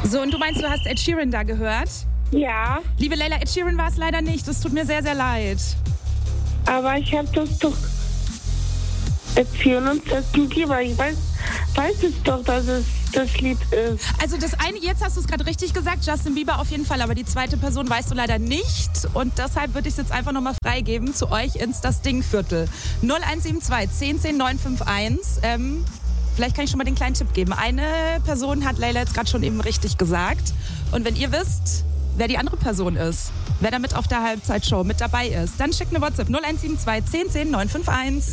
So, und du meinst, du hast Ed Sheeran da gehört? Ja, Liebe Leila, Ed Sheeran war es leider nicht. Das tut mir sehr, sehr leid. aber ich habe das doch erzählt und Justin Bieber. Ich weiß es doch, dass es das Lied ist. Also das eine, jetzt hast du es gerade richtig gesagt, Justin Bieber auf jeden Fall, aber die zweite Person weißt du leider nicht. Und deshalb würde ich es jetzt einfach nochmal freigeben zu euch ins Das Ding-Viertel. 0172 10 10 951. Vielleicht kann ich schon mal den kleinen Tipp geben. Eine Person hat Leila jetzt gerade schon eben richtig gesagt. Und wenn ihr wisst, wer die andere Person ist, wer damit auf der Halbzeitshow mit dabei ist, dann schickt eine WhatsApp 0172 10 10 951.